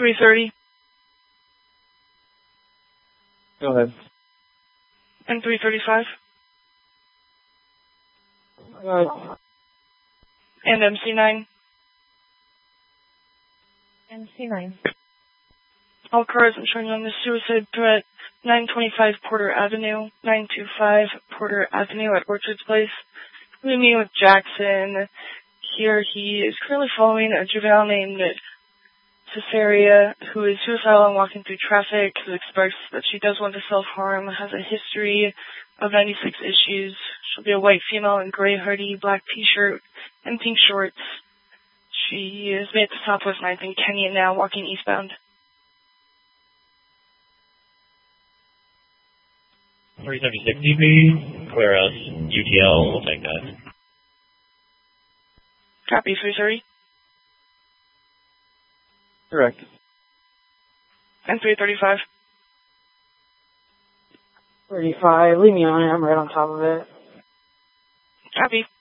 330. Go ahead. And 335. Go ahead. And MC9. MC9. All cars I'm showing on the suicide threat. 925 Porter Avenue. 925 Porter Avenue at Orchards Place. We meet with Jackson. Here he is currently following a juvenile named Cesaria, who is suicidal and walking through traffic, who expressed that she does want to self-harm, has a history of 96 issues. She'll be a white female in gray hoodie, black t-shirt, and pink shorts. She is made at the Southwest 9th in Kenya now, walking eastbound. 376 DP, clear us, UTL, we'll take that. Copy, 330. Correct. And 335. 35, leave me on it, I'm right on top of it. Copy.